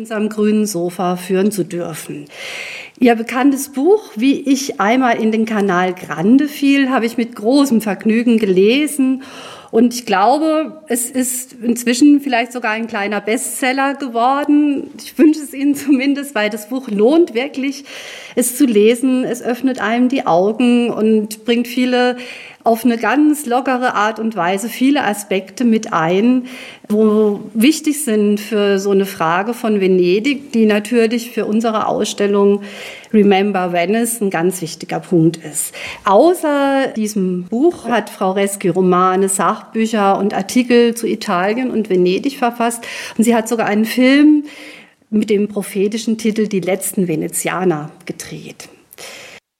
unserem grünen Sofa führen zu dürfen. Ihr bekanntes Buch, Wie ich einmal in den Kanal Grande fiel, habe ich mit großem Vergnügen gelesen. Und ich glaube, es ist inzwischen vielleicht sogar ein kleiner Bestseller geworden. Ich wünsche es Ihnen zumindest, weil das Buch lohnt wirklich, es zu lesen. Es öffnet einem die Augen und bringt auf eine ganz lockere Art und Weise viele Aspekte mit ein, wo wichtig sind für so eine Frage von Venedig, die natürlich für unsere Ausstellung Remember Venice ein ganz wichtiger Punkt ist. Außer diesem Buch hat Frau Reschi Romane, Sachbücher und Artikel zu Italien und Venedig verfasst. Und sie hat sogar einen Film mit dem prophetischen Titel Die letzten Venezianer gedreht.